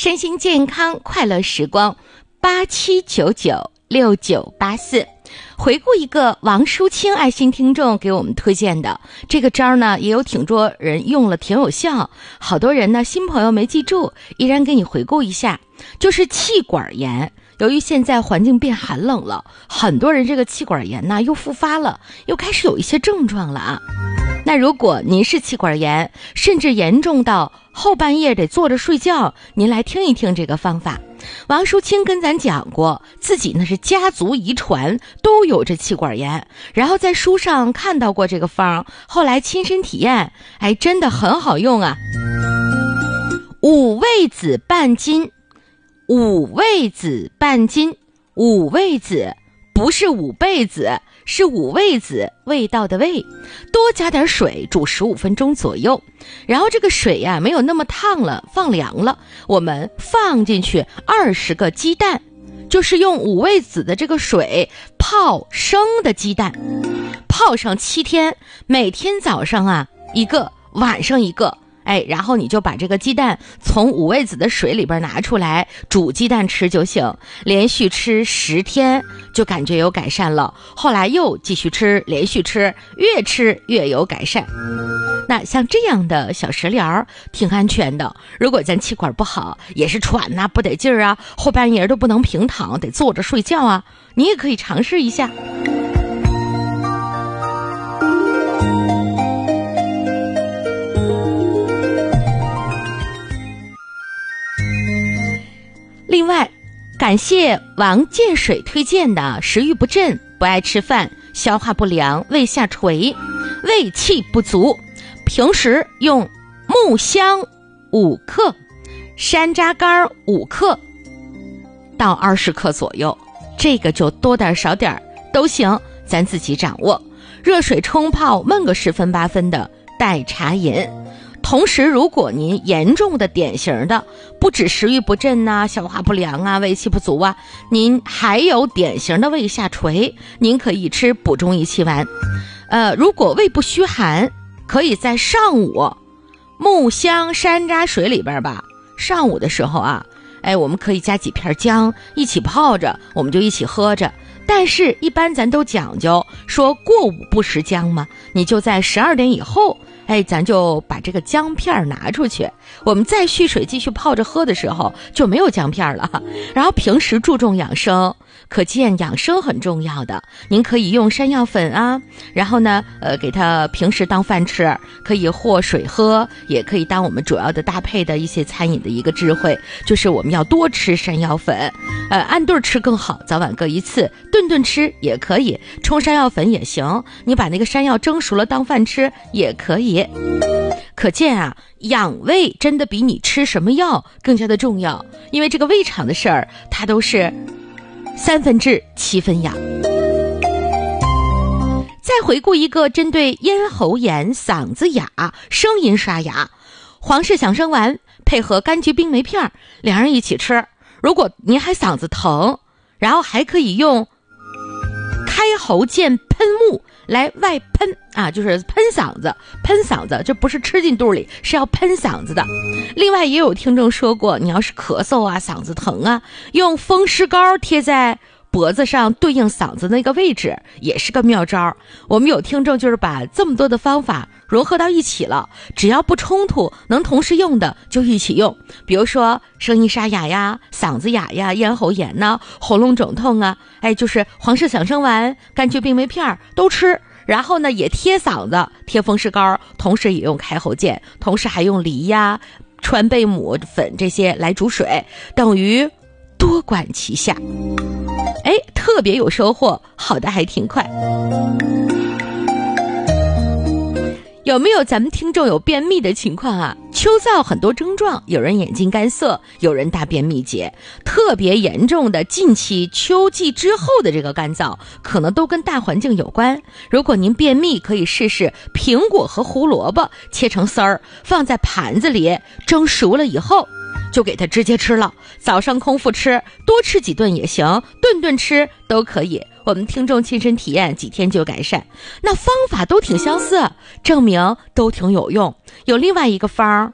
身心健康快乐时光87996984。回顾一个王淑清爱心听众给我们推荐的这个招呢，也有挺多人用了，挺有效。好多人呢新朋友没记住，依然给你回顾一下，就是气管炎。由于现在环境变寒冷了，很多人这个气管炎呢又复发了，又开始有一些症状了啊。那如果您是气管炎，甚至严重到后半夜得坐着睡觉，您来听一听这个方法。王淑清跟咱讲过，自己呢是家族遗传都有这气管炎，然后在书上看到过这个方，后来亲身体验，真的很好用啊。五味子半斤，五味子半斤，五味子不是五倍子，是五味子，味道的味。多加点水煮15分钟左右，然后这个水呀没有那么烫了，放凉了，我们放进去20个鸡蛋，就是用五味子的这个水泡生的鸡蛋，泡上7天，每天早上一个，晚上一个。然后你就把这个鸡蛋从五味子的水里边拿出来煮鸡蛋吃就行，连续吃10天就感觉有改善了，后来又继续吃，连续吃，越吃越有改善。那像这样的小食疗挺安全的，如果咱气管不好，也是喘不得劲儿后半夜都不能平躺，得坐着睡觉你也可以尝试一下。另外，感谢王建水推荐的食欲不振、不爱吃饭、消化不良、胃下垂、胃气不足，平时用木香5克、山楂干5克到20克左右，这个就多点少点都行，咱自己掌握。热水冲泡，焖个10分8分的，代茶饮。同时，如果您严重的典型的不止食欲不振消化不良胃气不足您还有典型的胃下垂，您可以吃补中益气丸。如果胃部虚寒，可以在上午木香山楂水里边上午的时候我们可以加几片姜一起泡着，我们就一起喝着。但是一般咱都讲究说过午不食姜嘛，你就在12点以后咱就把这个姜片拿出去，我们再蓄水继续泡着喝的时候就没有姜片了。然后平时注重养生，可见养生很重要的，您可以用山药粉然后呢给它平时当饭吃，可以和水喝，也可以当我们主要的搭配的一些餐饮的一个智慧，就是我们要多吃山药粉，按顿吃更好，早晚各一次，顿顿吃也可以，冲山药粉也行，你把那个山药蒸熟了当饭吃也可以。可见养胃真的比你吃什么药更加的重要，因为这个胃肠的事儿它都是3分治7分养。再回顾一个针对咽喉炎、嗓子哑、声音沙哑，皇氏响声丸配合柑橘冰梅片两人一起吃。如果您还嗓子疼，然后还可以用开喉健喷雾来外喷就是喷嗓子，这不是吃进肚里，是要喷嗓子的。另外也有听众说过，你要是咳嗽嗓子疼用风湿膏贴在脖子上对应嗓子那个位置，也是个妙招。我们有听众就是把这么多的方法融合到一起了，只要不冲突，能同时用的就一起用。比如说声音沙哑嗓子哑咽喉炎喉咙肿痛就是皇氏响声丸、柑橘冰梅片都吃，然后呢也贴嗓子，贴风湿膏，同时也用开喉健，同时还用梨川贝母粉这些来煮水，等于多管齐下。特别有收获，好的还挺快。有没有咱们听众有便秘的情况秋燥很多症状，有人眼睛干涩，有人大便秘结，特别严重的近期秋季之后的这个干燥，可能都跟大环境有关。如果您便秘，可以试试苹果和胡萝卜切成丝儿，放在盘子里蒸熟了以后就给它直接吃了，早上空腹吃，多吃几顿也行，顿顿吃都可以。我们听众亲身体验几天就改善，那方法都挺相似，证明都挺有用。有另外一个方